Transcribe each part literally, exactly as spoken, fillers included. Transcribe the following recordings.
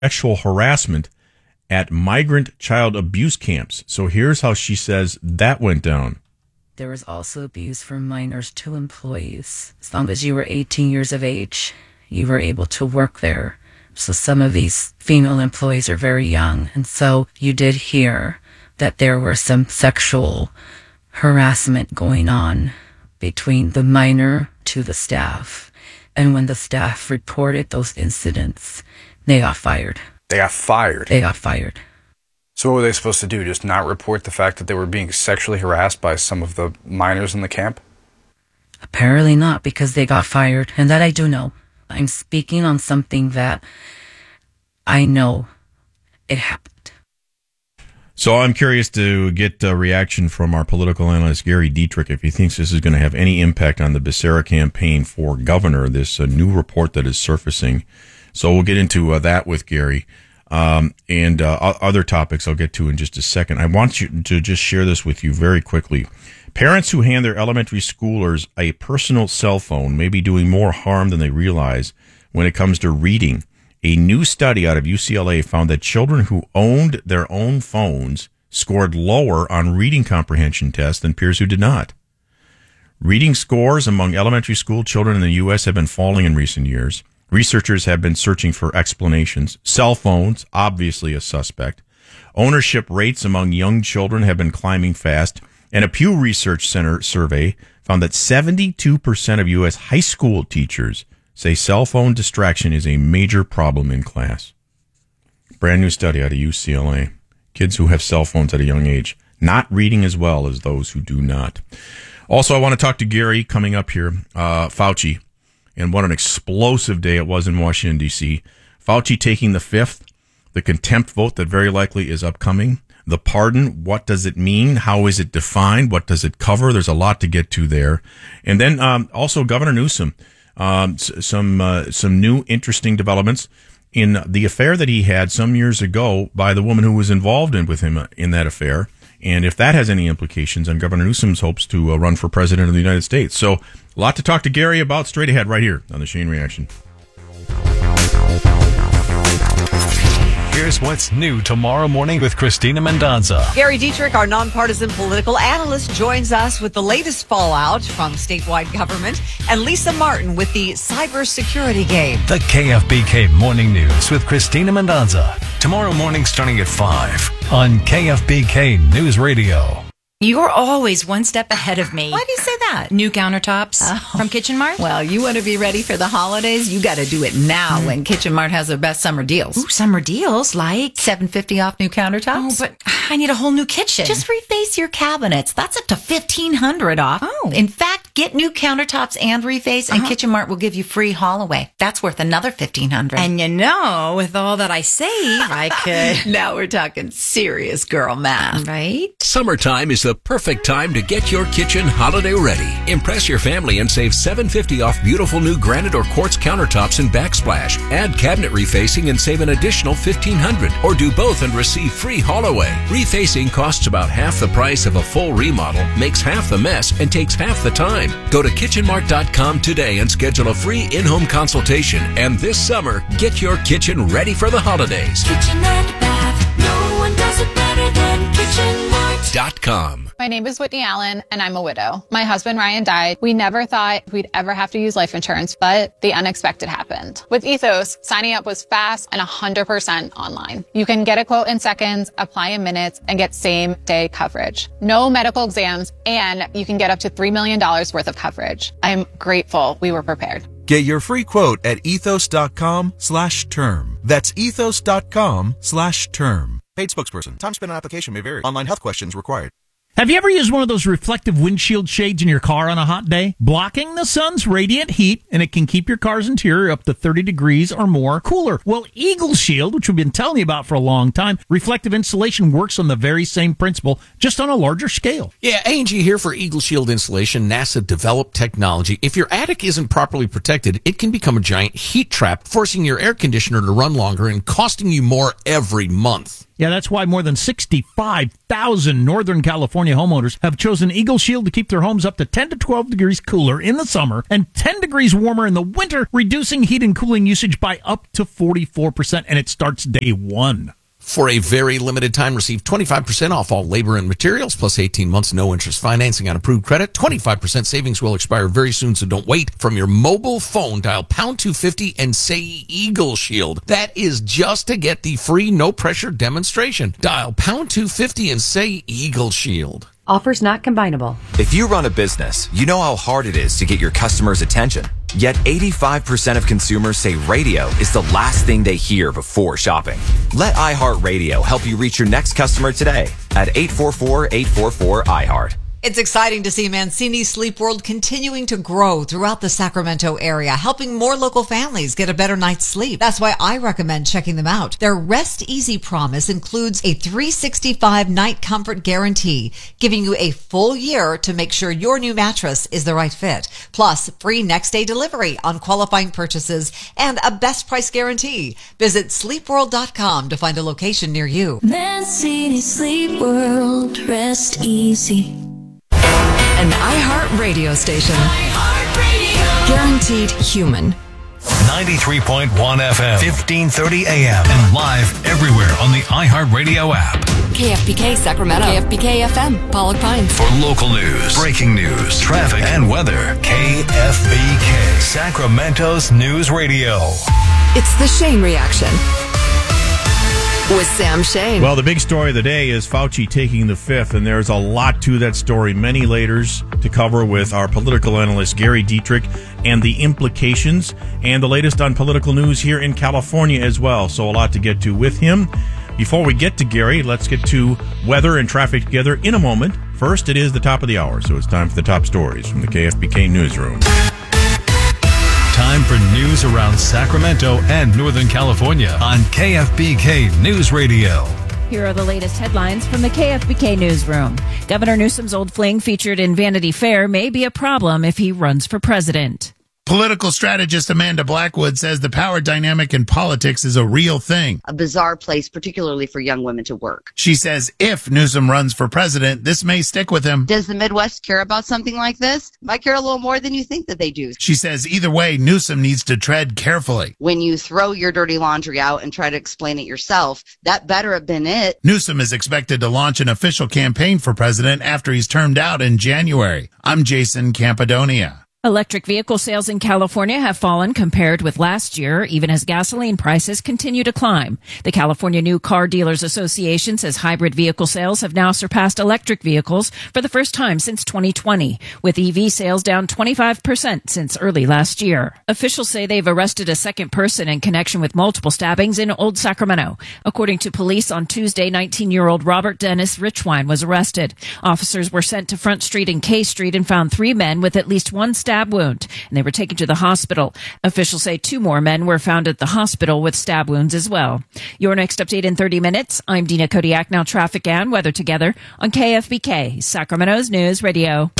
sexual harassment at migrant child abuse camps. So here's how she says that went down. There was also abuse from minors to employees. As long as you were eighteen years of age, you were able to work there. So some of these female employees are very young. And so you did hear that there were some sexual harassment going on between the minor to the staff. And when the staff reported those incidents, they got fired. They got fired? They got fired. So what were they supposed to do? Just not report the fact that they were being sexually harassed by some of the minors in the camp? Apparently not, because they got fired. And that I do know. I'm speaking on something that I know it happened. So I'm curious to get a reaction from our political analyst, Gary Dietrich, if he thinks this is going to have any impact on the Becerra campaign for governor, this uh, new report that is surfacing. So we'll get into uh, that with Gary. Um, and uh, other topics I'll get to in just a second. I want you to just share this with you very quickly. Parents who hand their elementary schoolers a personal cell phone may be doing more harm than they realize when it comes to reading. A new study out of U C L A found that children who owned their own phones scored lower on reading comprehension tests than peers who did not. Reading scores among elementary school children in the U S have been falling in recent years. Researchers have been searching for explanations. Cell phones, obviously a suspect. Ownership rates among young children have been climbing fast. And a Pew Research Center survey found that seventy-two percent of U S high school teachers say cell phone distraction is a major problem in class. Brand new study out of U C L A. Kids who have cell phones at a young age not reading as well as those who do not. Also, I want to talk to Gary coming up here, uh, Fauci. And what an explosive day it was in Washington, D C. Fauci taking the fifth, the contempt vote that very likely is upcoming, the pardon, what does it mean? How is it defined? What does it cover? There's a lot to get to there. And then um, also Governor Newsom, um, s- some uh, some new interesting developments in the affair that he had some years ago by the woman who was involved in with him in that affair. And if that has any implications on Governor Newsom's hopes to uh, run for president of the United States. So a lot to talk to Gary about straight ahead right here on the Shane Reaction. Here's what's new tomorrow morning with Christina Mendonza. Gary Dietrich, our nonpartisan political analyst, joins us with the latest fallout from statewide government, and Lisa Martin with the cybersecurity game. The K F B K Morning News with Christina Mendonza. Tomorrow morning starting at five on K F B K News Radio. You're always one step ahead of me. Why do you say that? New countertops Oh. from Kitchen Mart. Well, you want to be ready for the holidays? You got to do it now mm. when Kitchen Mart has their best summer deals. Ooh, summer deals like seven fifty off new countertops. Oh, but I need a whole new kitchen. Just reface your cabinets. That's up to fifteen hundred dollars off. Oh. In fact, get new countertops and reface, and Uh-huh. Kitchen Mart will give you free haul away. That's worth another fifteen hundred dollars. And you know, with all that I save, I could. Now we're talking serious girl math. Right? Summertime is the perfect time to get your kitchen holiday ready. Impress your family and save seven dollars and fifty cents off beautiful new granite or quartz countertops and backsplash. Add cabinet refacing and save an additional fifteen hundred dollars, or do both and receive free haul away. Refacing costs about half the price of a full remodel, makes half the mess, and takes half the time. Go to kitchen mart dot com today and schedule a free in-home consultation. And this summer, get your kitchen ready for the holidays. Kitchen and bath, no one does it better than Kitchen Mart. Dot com. My name is Whitney Allen, and I'm a widow. My husband, Ryan, died. We never thought we'd ever have to use life insurance, but the unexpected happened. With Ethos, signing up was fast and one hundred percent online. You can get a quote in seconds, apply in minutes, and get same-day coverage. No medical exams, and you can get up to three million dollars worth of coverage. I'm grateful we were prepared. Get your free quote at ethos.com slash term. That's ethos.com slash term. Paid spokesperson. Time spent on application may vary. Online health questions required. Have you ever used one of those reflective windshield shades in your car on a hot day? Blocking the sun's radiant heat, and it can keep your car's interior up to thirty degrees or more cooler. Well, Eagle Shield, which we've been telling you about for a long time, reflective insulation works on the very same principle, just on a larger scale. Yeah, A and G here for Eagle Shield insulation, NASA-developed technology. If your attic isn't properly protected, it can become a giant heat trap, forcing your air conditioner to run longer and costing you more every month. Yeah, that's why more than sixty-five thousand Northern California homeowners have chosen Eagle Shield to keep their homes up to ten to twelve degrees cooler in the summer and ten degrees warmer in the winter, reducing heat and cooling usage by up to forty-four percent, and it starts day one. For a very limited time, receive twenty-five percent off all labor and materials, plus eighteen months no interest financing on approved credit. twenty-five percent savings will expire very soon, so don't wait. From your mobile phone, dial pound two fifty and say Eagle Shield. That is just to get the free no-pressure demonstration. Dial pound two fifty and say Eagle Shield. Offers not combinable. If you run a business, you know how hard it is to get your customers' attention. Yet eighty-five percent of consumers say radio is the last thing they hear before shopping. Let iHeartRadio help you reach your next customer today at eight four four, eight four four, I heart. It's exciting to see Mancini Sleep World continuing to grow throughout the Sacramento area, helping more local families get a better night's sleep. That's why I recommend checking them out. Their Rest Easy promise includes a three sixty-five night comfort guarantee, giving you a full year to make sure your new mattress is the right fit. Plus, free next day delivery on qualifying purchases and a best price guarantee. Visit sleep world dot com to find a location near you. Mancini Sleep World, rest easy. An iHeart radio station. iHeartRadio. Guaranteed human. ninety-three point one F M, fifteen thirty A M, and live everywhere on the iHeartRadio app. K F B K Sacramento. K F B K F M, Pollock Pines. For local news, breaking news, traffic, and weather, K F B K, Sacramento's news radio. It's the Shane Reaction with Sam Shane. Well, the big story of the day is Fauci taking the fifth, and there's a lot to that story. Many layers to cover with our political analyst, Gary Dietrich, and the implications, and the latest on political news here in California as well. So a lot to get to with him. Before we get to Gary, let's get to weather and traffic together in a moment. First, it is the top of the hour, so it's time for the top stories from the K F B K newsroom. Time for news around Sacramento and Northern California on K F B K News Radio. Here are the latest headlines from the K F B K newsroom. Governor Newsom's old fling featured in Vanity Fair may be a problem if he runs for president. Political strategist Amanda Blackwood says the power dynamic in politics is a real thing. A bizarre place, particularly for young women to work. She says if Newsom runs for president, this may stick with him. Does the Midwest care about something like this? Might care a little more than you think that they do. She says either way, Newsom needs to tread carefully. When you throw your dirty laundry out and try to explain it yourself, that better have been it. Newsom is expected to launch an official campaign for president after he's termed out in January. I'm Jason Campadonia. Electric vehicle sales in California have fallen compared with last year, even as gasoline prices continue to climb. The California New Car Dealers Association says hybrid vehicle sales have now surpassed electric vehicles for the first time since twenty twenty, with E V sales down twenty-five percent since early last year. Officials say they've arrested a second person in connection with multiple stabbings in Old Sacramento. According to police, on Tuesday, nineteen-year-old Robert Dennis Richwine was arrested. Officers were sent to Front Street and K Street and found three men with at least one stab stab wound, and they were taken to the hospital. Officials say two more men were found at the hospital with stab wounds as well. Your next update in thirty minutes. I'm Dina Kodiak. Now traffic and weather together on K F B K, Sacramento's News Radio.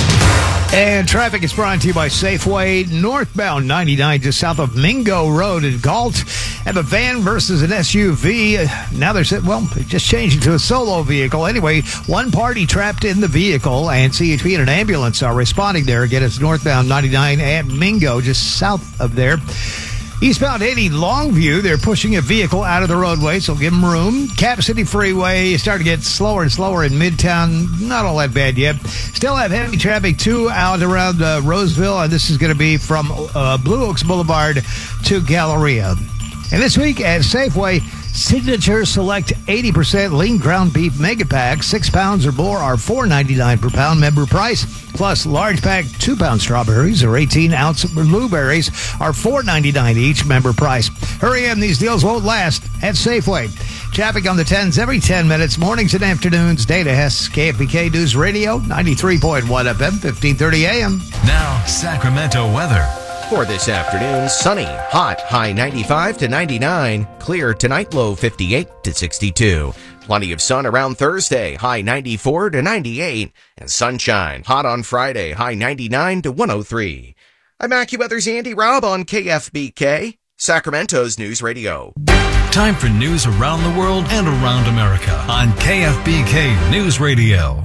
And traffic is brought to you by Safeway. Northbound ninety-nine just south of Mingo Road in Galt. Have a van versus an S U V. Now they're saying, well, just changing to a solo vehicle. Anyway, one party trapped in the vehicle, and C H P and an ambulance are responding there. Again, it's northbound ninety-nine at Mingo, just south of there. Eastbound eighty Longview, they're pushing a vehicle out of the roadway, so give them room. Cap City Freeway, starting to get slower and slower in Midtown. Not all that bad yet. Still have heavy traffic, too, out around uh, Roseville, and this is going to be from uh, Blue Oaks Boulevard to Galleria. And this week at Safeway, Signature Select eighty percent lean ground beef mega pack, six pounds or more are four ninety-nine per pound member price. Plus, large pack two pound strawberries or eighteen ounce blueberries are four ninety-nine each member price. Hurry in, these deals won't last at Safeway. Traffic on the tens every ten minutes, mornings and afternoons. Data Hess, K F B K News Radio, ninety-three point one F M, fifteen thirty A M. Now, Sacramento weather. For this afternoon, sunny, hot, high ninety-five to ninety-nine, clear tonight, low fifty-eight to sixty-two. Plenty of sun around Thursday, high ninety-four to ninety-eight, and sunshine, hot on Friday, high ninety-nine to one oh three. I'm AccuWeather's Andy Robb on K F B K, Sacramento's News Radio. Time for news around the world and around America on K F B K News Radio.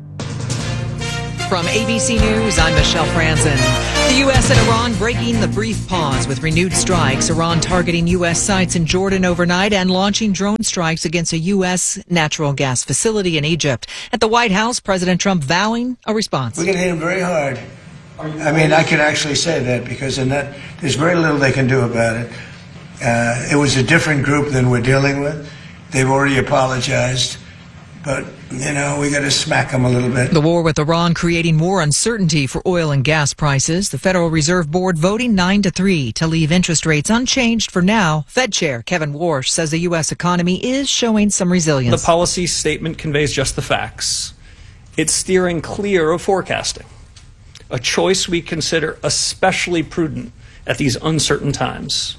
From A B C News, I'm Michelle Franzen. The U S and Iran breaking the brief pause with renewed strikes. Iran targeting U S sites in Jordan overnight and launching drone strikes against a U S natural gas facility in Egypt. At the White House, President Trump vowing a response. We're going to hit him very hard. I mean, I can actually say that because in that, there's very little they can do about it. Uh, it was a different group than we're dealing with. They've already apologized. But, you know, we got to smack them a little bit. The war with Iran creating more uncertainty for oil and gas prices. The Federal Reserve Board voting nine to three to leave interest rates unchanged for now. Fed Chair Kevin Warsh says the U S economy is showing some resilience. The policy statement conveys just the facts. It's steering clear of forecasting, a choice we consider especially prudent at these uncertain times.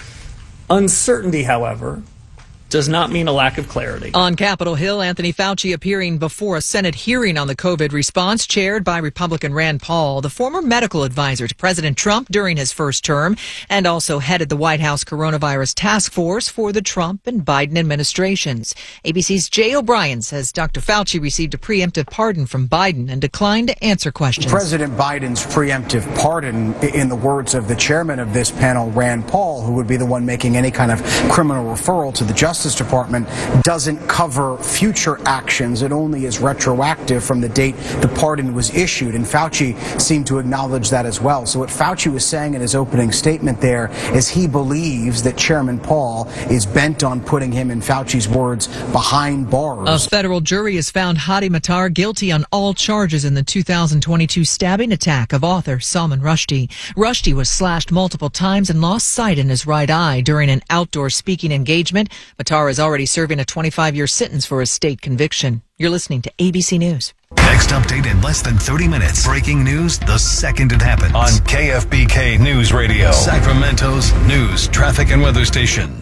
Uncertainty, however, does not mean a lack of clarity. On Capitol Hill, Anthony Fauci appearing before a Senate hearing on the COVID response chaired by Republican Rand Paul, the former medical advisor to President Trump during his first term, and also headed the White House coronavirus task force for the Trump and Biden administrations. A B C's Jay O'Brien says Doctor Fauci received a preemptive pardon from Biden and declined to answer questions. President Biden's preemptive pardon, in the words of the chairman of this panel, Rand Paul, who would be the one making any kind of criminal referral to the Justice Justice Department, doesn't cover future actions. It only is retroactive from the date the pardon was issued, and Fauci seemed to acknowledge that as well. So what Fauci was saying in his opening statement there is he believes that Chairman Paul is bent on putting him, in Fauci's words, behind bars. A federal jury has found Hadi Matar guilty on all charges in the two thousand twenty-two stabbing attack of author Salman Rushdie. Rushdie was slashed multiple times and lost sight in his right eye during an outdoor speaking engagement. Matar is already serving a twenty-five year sentence for a state conviction. You're listening to A B C News. Next update in less than thirty minutes. Breaking news the second it happens on K F B K News Radio, Sacramento's news, traffic, and weather station.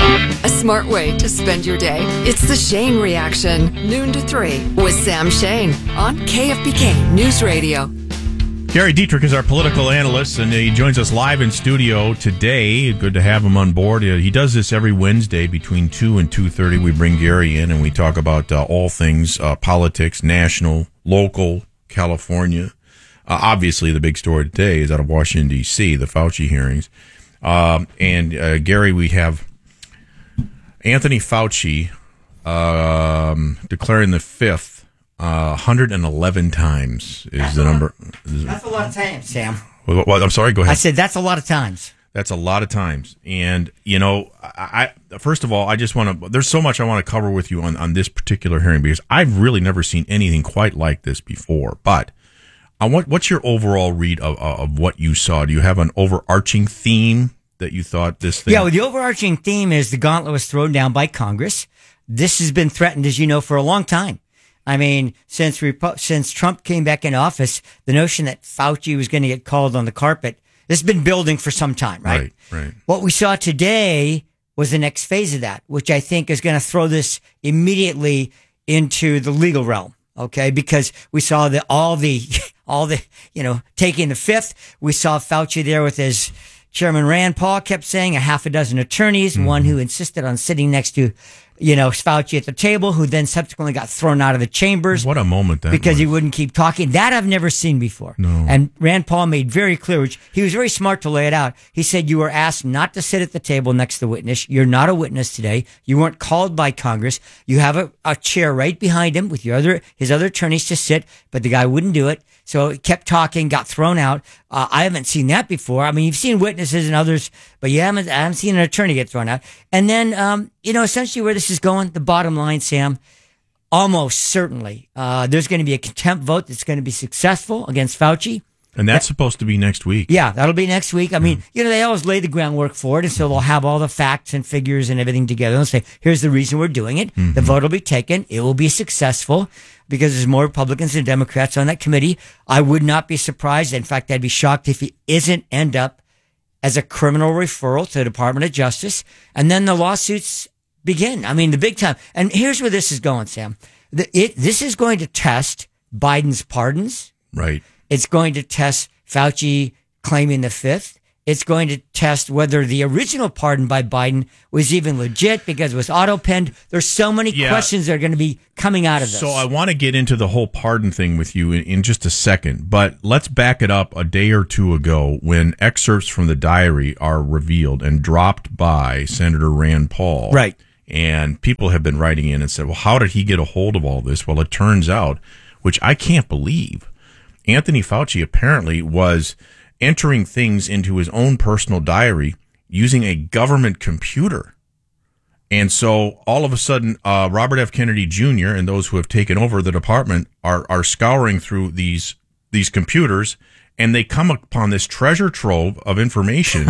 A smart way to spend your day. It's the Shane Reaction, noon to three, with Sam Shane on K F B K News Radio. Gary Dietrich is our political analyst, and he joins us live in studio today. Good to have him on board. He does this every Wednesday between two and two thirty. We bring Gary in, and we talk about uh, all things uh, politics, national, local, California. Uh, obviously, the big story today is out of Washington, D C, the Fauci hearings. Um, and, uh, Gary, we have Anthony Fauci um, declaring the fifth. Uh, one hundred eleven times is that's the number. That's a lot of times, Sam. Well, well, I'm sorry, go ahead. I said that's a lot of times. That's a lot of times. And, you know, I, I first of all, I just want to, there's so much I want to cover with you on, on this particular hearing because I've really never seen anything quite like this before. But I want, what's your overall read of, of what you saw? Do you have an overarching theme that you thought this thing? Yeah, well, the overarching theme is the gauntlet was thrown down by Congress. This has been threatened, as you know, for a long time. I mean, since Repo- since Trump came back in office, the notion that Fauci was going to get called on the carpet, this has been building for some time, right? Right, right. What we saw today was the next phase of that, which I think is going to throw this immediately into the legal realm, okay? Because we saw the all the, all the, you know, taking the fifth. We saw Fauci there with his Chairman Rand Paul kept saying a half a dozen attorneys, mm-hmm. one who insisted on sitting next to you know, Fauci at the table, who then subsequently got thrown out of the chambers. What a moment that Because was. he wouldn't keep talking. That I've never seen before. No. And Rand Paul made very clear, which he was very smart to lay it out. He said, you were asked not to sit at the table next to the witness. You're not a witness today. You weren't called by Congress. You have a, a chair right behind him with your other, his other attorneys to sit, but the guy wouldn't do it. So he kept talking, got thrown out. Uh, I haven't seen that before. I mean, you've seen witnesses and others, but you haven't, I haven't seen an attorney get thrown out. And then, um, you know, essentially where this is going, the bottom line, Sam, almost certainly, uh, there's going to be a contempt vote that's going to be successful against Fauci. And that's that, supposed to be next week. Yeah, that'll be next week. I mean, mm. you know, they always lay the groundwork for it, and so they'll have all the facts and figures and everything together. They'll say, here's the reason we're doing it. Mm-hmm. The vote will be taken. It will be successful because there's more Republicans than Democrats on that committee. I would not be surprised. In fact, I'd be shocked if it isn't end up as a criminal referral to the Department of Justice. And then the lawsuits begin. I mean, the big time. And here's where this is going, Sam. The, it, this is going to test Biden's pardons. Right. It's going to test Fauci claiming the fifth. It's going to test whether the original pardon by Biden was even legit because it was auto-penned. There's so many Yeah. questions that are going to be coming out of this. So I want to get into the whole pardon thing with you in, in just a second, but let's back it up a day or two ago when excerpts from the diary are revealed and dropped by Senator Rand Paul. Right. And people have been writing in and said, well, how did he get a hold of all this? Well, it turns out, which I can't believe, Anthony Fauci apparently was entering things into his own personal diary using a government computer. And so all of a sudden, uh, Robert F. Kennedy Junior and those who have taken over the department are, are scouring through these, these computers, and they come upon this treasure trove of information.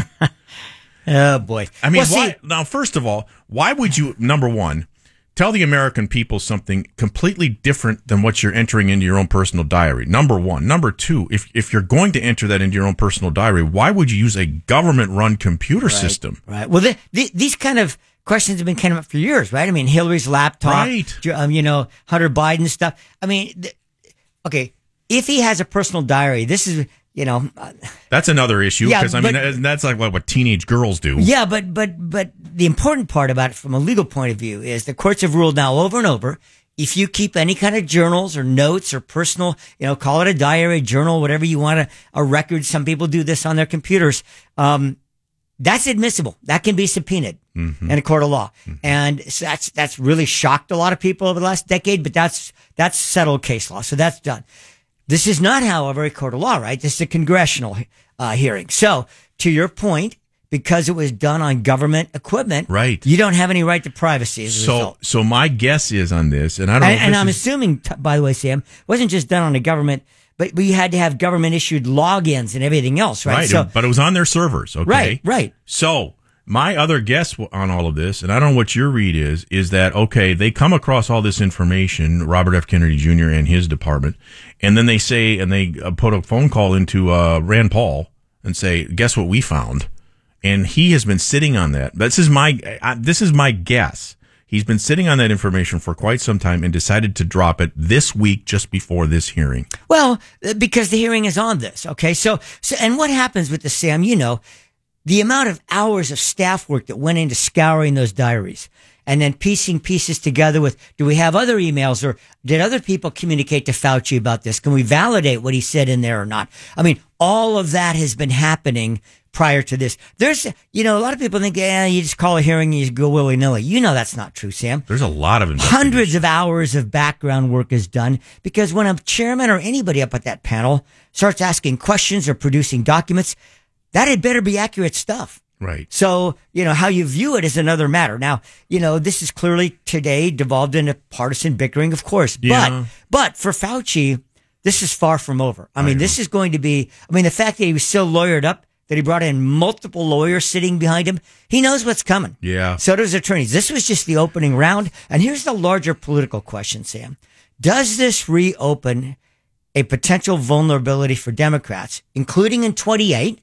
Oh, boy. I mean, Well, see- why, now, first of all, why would you, number one, tell the American people something completely different than what you're entering into your own personal diary? Number one. Number two, if, if you're going to enter that into your own personal diary, why would you use a government-run computer system? Right. Well, the, the, these kind of questions have been coming up for years, right? I mean, Hillary's laptop, Right. ju- um, you know, Hunter Biden stuff. I mean, th- okay, if he has a personal diary, this is, you know, uh, That's another issue, Yeah, because, I mean, but- that- that's like what, what teenage girls do. yeah, but but but the important part about it from a legal point of view is the courts have ruled now over and over. If you keep any kind of journals or notes or personal, you know, call it a diary, journal, whatever you want, a, a record. Some people do this on their computers. Um, that's admissible. That can be subpoenaed Mm-hmm. in a court of law, and so that's that's really shocked a lot of people over the last decade. But that's that's settled case law, so that's done. This is not, however, a court of law, right? This is a congressional uh, hearing. So, to your point, because it was done on government equipment, Right. you don't have any right to privacy as a So, result. so my guess is on this, and I don't know And, if and this I'm is- assuming, t- by the way, Sam, it wasn't just done on a government, but we had to have government issued logins and everything else, right? Right, So, but it was on their servers, okay? Right, right. So, my other guess w- on all of this, and I don't know what your read is, is that, okay, they come across all this information, Robert F. Kennedy Junior and his department, and then they say, and they uh, put a phone call into uh, Rand Paul and say, guess what we found? And he has been sitting on that. This is my, I, this is my guess. He's been sitting on that information for quite some time and decided to drop it this week just before this hearing. Well, uh, because the hearing is on this, okay? So, so, and what happens with the Sam, you know, the amount of hours of staff work that went into scouring those diaries and then piecing pieces together with, do we have other emails or did other people communicate to Fauci about this? Can we validate what he said in there or not? I mean, all of that has been happening prior to this. There's, you know, a lot of people think, yeah, you just call a hearing and you go willy-nilly. You know that's not true, Sam. There's a lot of investigation. Hundreds of hours of background work is done because when a chairman or anybody up at that panel starts asking questions or producing documents, that had better be accurate stuff. Right. So, you know, how you view it is another matter. Now, you know, this is clearly today devolved into partisan bickering, of course. Yeah. But, but for Fauci, this is far from over. I mean, this is going to be, I mean, the fact that he was so lawyered up, that he brought in multiple lawyers sitting behind him, he knows what's coming. Yeah. So does attorneys. This was just the opening round. And here's the larger political question, Sam. Does this reopen a potential vulnerability for Democrats, including in twenty-eight?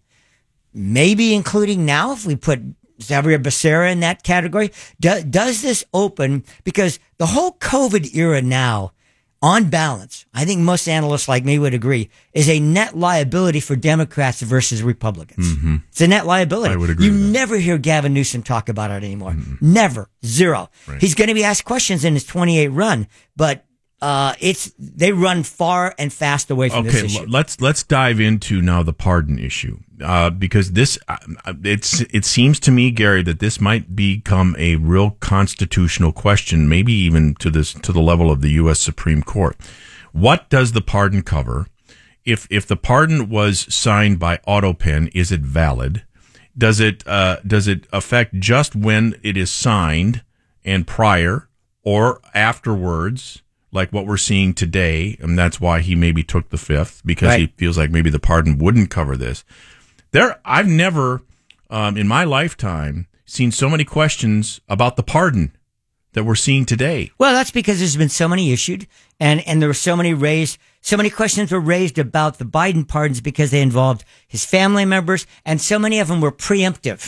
Maybe including now if we put Xavier Becerra in that category. Do, does this open, because the whole COVID era now, on balance, I think most analysts like me would agree, is a net liability for Democrats versus Republicans. Mm-hmm. It's a net liability. I would agree You with that. never hear Gavin Newsom talk about it anymore. Never. Zero. Right. He's going to be asked questions in his twenty-eight run, but uh, it's they run far and fast away from this Okay, issue. l- let's let's dive into now the pardon issue, uh, because this uh, it's it seems to me, Gary, that this might become a real constitutional question, maybe even to this to the level of the U S Supreme Court. What does the pardon cover? If if the pardon was signed by AutoPen, is it valid? Does it uh, does it affect just when it is signed and prior or afterwards? Like what we're seeing today, and that's why he maybe took the fifth, because Right. he feels like maybe the pardon wouldn't cover this. There, I've never, um, in my lifetime, seen so many questions about the pardon that we're seeing today. Well, that's because there's been so many issued, and, and there were so many raised, so many questions were raised about the Biden pardons because they involved his family members, and so many of them were preemptive.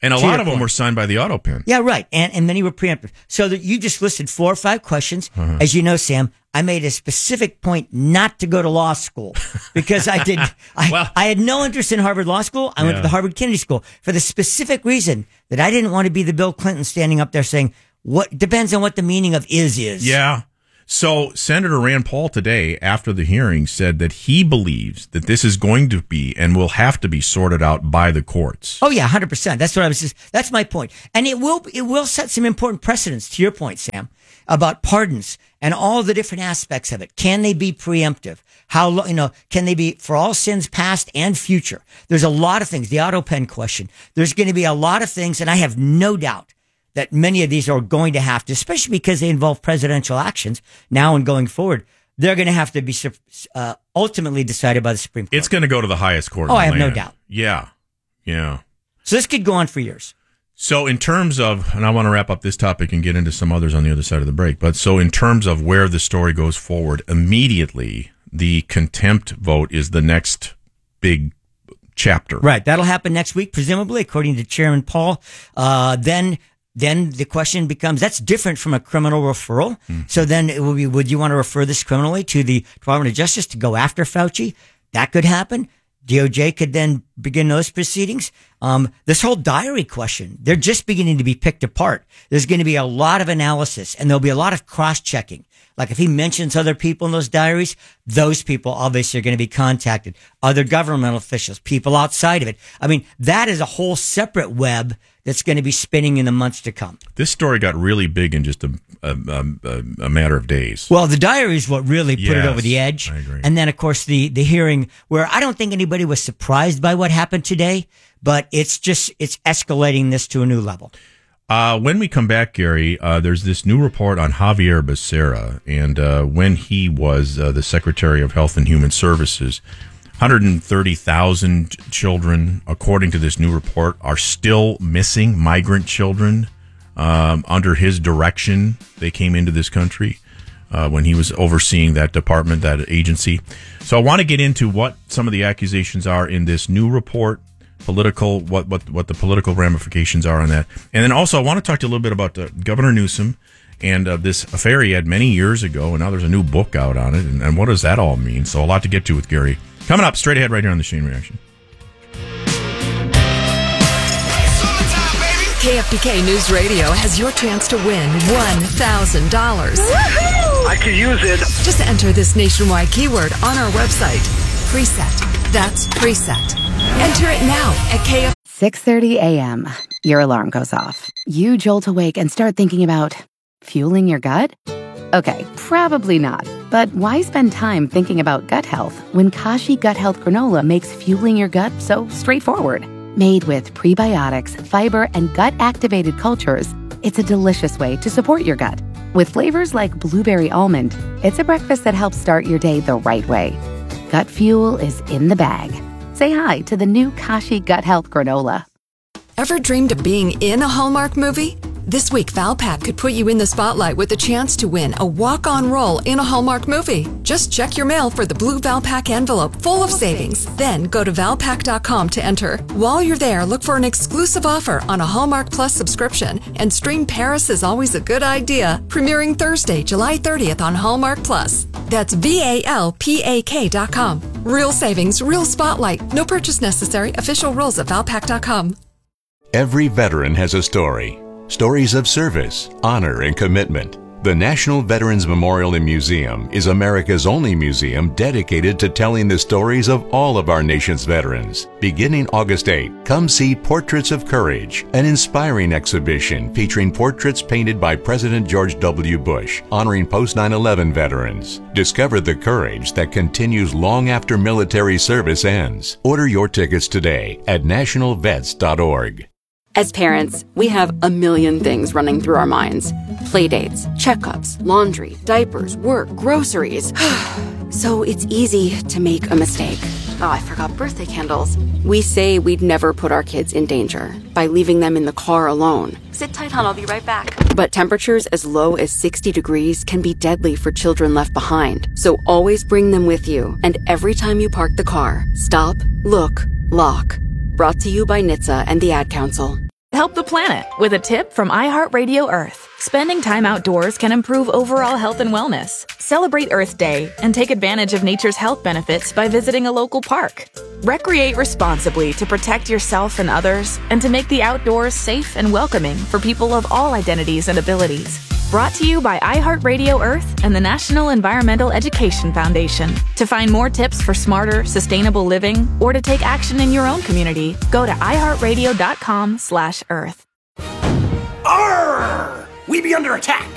And a To lot your of them point. were signed by the auto pen. Yeah, right. And and many were preemptive. So that you just listed four or five questions. Uh-huh. As you know, Sam, I made a specific point not to go to law school because I did. I, I had no interest in Harvard Law School. I went Yeah. to the Harvard Kennedy School for the specific reason that I didn't want to be the Bill Clinton standing up there saying, what depends on what the meaning of is is. Yeah. So Senator Rand Paul today, after the hearing, said that he believes that this is going to be and will have to be sorted out by the courts. Oh yeah, one hundred percent. That's what I was just, that's my point. And it will, it will set some important precedents to your point, Sam, about pardons and all the different aspects of it. Can they be preemptive? How, lo- you know, can they be for all sins past and future? There's a lot of things. The auto pen question. There's going to be a lot of things, and I have no doubt that many of these are going to have to, especially because they involve presidential actions now and going forward. They're going to have to be uh, ultimately decided by the Supreme Court. It's going to go to the highest court. Oh, in the I have no land. doubt. Yeah. Yeah. So this could go on for years. So in terms of, and I want to wrap up this topic and get into some others on the other side of the break, but so in terms of where the story goes forward, immediately the contempt vote is the next big chapter. Right. That'll happen next week, presumably, according to Chairman Paul. Uh, then Then the question becomes, that's different from a criminal referral. Mm. So then it will be, would you want to refer this criminally to the Department of Justice to go after Fauci? That could happen. D O J could then begin those proceedings. Um, this whole diary question, they're just beginning to be picked apart. There's going to be a lot of analysis and there'll be a lot of cross-checking. Like if he mentions other people in those diaries, those people obviously are going to be contacted. Other governmental officials, people outside of it. I mean, that is a whole separate web that's going to be spinning in the months to come. This story got really big in just a, a, a, a matter of days. Well, the diary is what really put Yes, it over the edge. I agree. And then, of course, the, the hearing where I don't think anybody was surprised by what happened today, but it's just, it's escalating this to a new level. Uh, when we come back, Gary, uh, there's this new report on Javier Becerra, and uh, when he was uh, the Secretary of Health and Human Services, one hundred thirty thousand children, according to this new report, are still missing, migrant children. Um, under his direction, they came into this country uh, when he was overseeing that department, that agency. So I want to get into what some of the accusations are in this new report, political, what, what, what the political ramifications are on that. And then also I want to talk to you a little bit about uh, Governor Newsom and uh, this affair he had many years ago, and now there's a new book out on it. And, and what does that all mean? So a lot to get to with Gary. Coming up straight ahead right here on The Shane Reaction. K F B K News Radio has your chance to win one thousand dollars. I could use it. Just enter this nationwide keyword on our website. Preset. That's preset. Enter it now at K F B K. six thirty a.m. Your alarm goes off. You jolt awake and start thinking about fueling your gut? Okay, probably not. But why spend time thinking about gut health when Kashi Gut Health Granola makes fueling your gut so straightforward? Made with prebiotics, fiber, and gut-activated cultures, it's a delicious way to support your gut. With flavors like blueberry almond, it's a breakfast that helps start your day the right way. Gut fuel is in the bag. Say hi to the new Kashi Gut Health Granola. Ever dreamed of being in a Hallmark movie? This week, Valpak could put you in the spotlight with a chance to win a walk-on role in a Hallmark movie. Just check your mail for the blue Valpak envelope full of savings. Then go to valpak dot com to enter. While you're there, look for an exclusive offer on a Hallmark Plus subscription and stream Paris is Always a Good Idea, premiering Thursday, July thirtieth on Hallmark Plus. That's V A L P A K dot com. Real savings, real spotlight. No purchase necessary. Official rules at valpak dot com. Every veteran has a story. Stories of service, honor, and commitment. The National Veterans Memorial and Museum is America's only museum dedicated to telling the stories of all of our nation's veterans. Beginning August eighth, come see Portraits of Courage, an inspiring exhibition featuring portraits painted by President George W. Bush, honoring post nine eleven veterans. Discover the courage that continues long after military service ends. Order your tickets today at national vets dot org. As parents, we have a million things running through our minds. Playdates, checkups, laundry, diapers, work, groceries. So it's easy to make a mistake. Oh, I forgot birthday candles. We say we'd never put our kids in danger by leaving them in the car alone. Sit tight, hon, I'll be right back. But temperatures as low as sixty degrees can be deadly for children left behind. So always bring them with you. And every time you park the car, stop, look, lock. Brought to you by N H T S A and the Ad Council. Help the planet with a tip from iHeartRadio Earth. Spending time outdoors can improve overall health and wellness. Celebrate Earth Day and take advantage of nature's health benefits by visiting a local park. Recreate responsibly to protect yourself and others, and to make the outdoors safe and welcoming for people of all identities and abilities. Brought to you by iHeartRadio Earth and the National Environmental Education Foundation. To find more tips for smarter, sustainable living, or to take action in your own community, go to iHeartRadio.com slash Earth. Arr! We be under attack.